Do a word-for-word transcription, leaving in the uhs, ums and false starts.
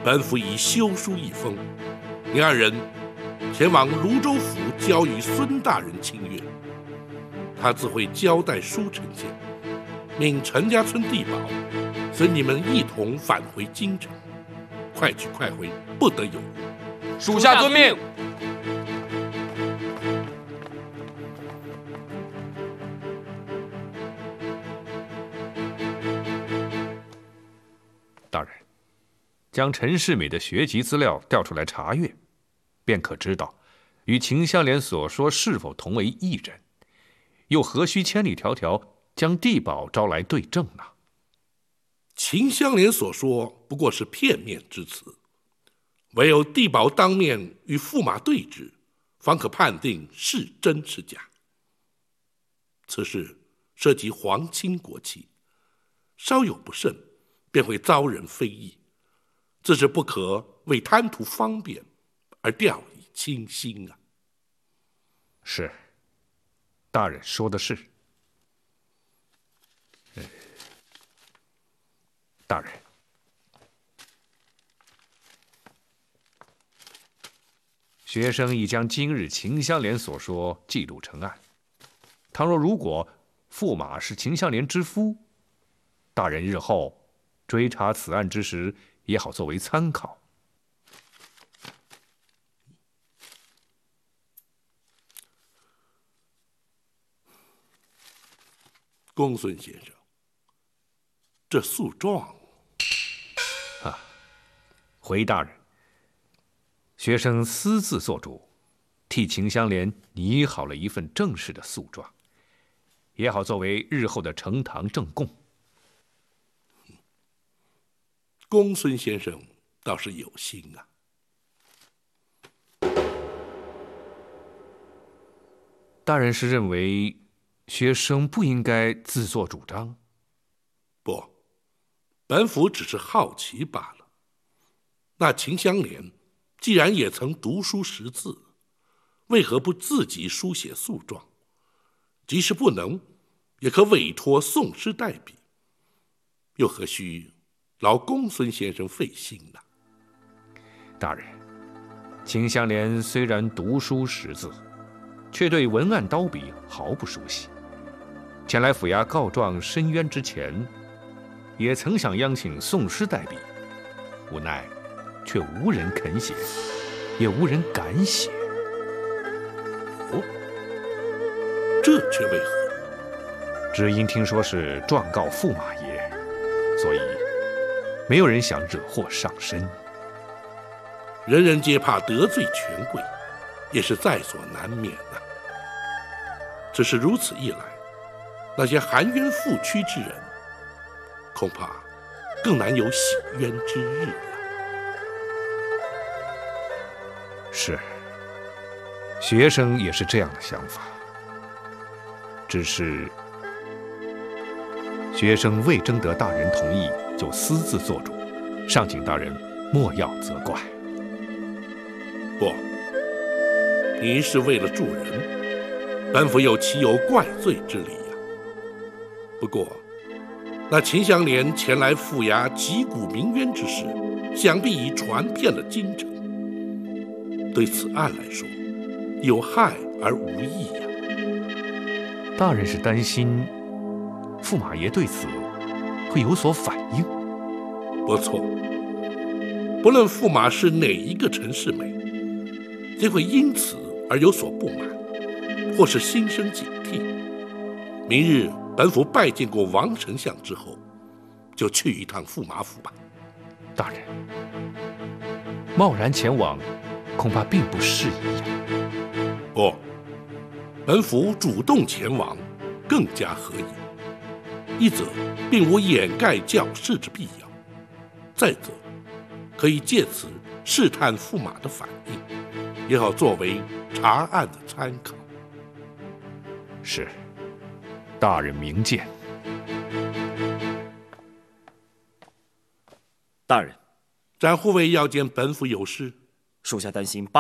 本府已修书一封，你二人前往泸州府交与孙大人亲阅，他自会交代书丞相，命陈家村地保随你们一同返回京城，快去快回，不得有误。 属下遵命。 大人，将陈世美的学籍资料调出来查阅，便可知道与秦香莲所说是否同为一人，又何须千里迢迢将地保招来对证呢？ 秦香莲所说不过是片面之词，唯有地保当面与驸马对质，方可判定是真是假。此事涉及皇亲国戚，稍有不慎便会遭人非议，自是不可为贪图方便而掉以轻心啊。 是，大人说的是。嗯，大人，学生已将今日秦香莲所说记录成案。倘若如果驸马是秦香莲之夫，大人日后追查此案之时，也好作为参考。 公孙先生，这诉状啊，回大人，学生私自做主，替秦香莲拟好了一份正式的诉状，也好作为日后的呈堂证供。 公孙先生倒是有心啊。 大人是认为学生不应该自作主张？ 不，本府只是好奇罢了。那秦香莲既然也曾读书识字，为何不自己书写诉状？即使不能，也可委托宋师代笔，又何须劳公孙先生费心呢？ 大人，秦香莲虽然读书识字，却对文案刀笔毫不熟悉。前来府衙告状申冤之前，也曾想央请宋师代笔，无奈却无人肯写，也无人敢写。 哦，这却为何？ 只因听说是状告驸马爷，所以没有人想惹祸上身。 人人皆怕得罪权贵，也是在所难免的。只是如此一来，那些含冤负屈之人，恐怕更难有洗冤之日了。 是，学生也是这样的想法。只是学生未征得大人同意，就私自做主，尚请大人莫要责怪。 不，你是为了助人，本府又岂有怪罪之理呀？不过，那秦香莲前来府衙击鼓鸣冤之事，想必已传遍了京城。对此案来说，有害而无益呀。 大人是担心驸马爷对此会有所反应？ 不错，不论驸马是哪一个陈世美，皆会因此而有所不满，或是心生警惕。明日本府拜见过王丞相之后，就去一趟驸马府吧。 大人，贸然前往，恐怕并不适宜呀。 不，本府主动前往，更加合宜。一则并无掩盖矫饰之必要，再则可以借此试探驸马的反应，也好作为查案的参考。 是，大人明鉴。 大人， 展护卫要见本府有事。 属下担心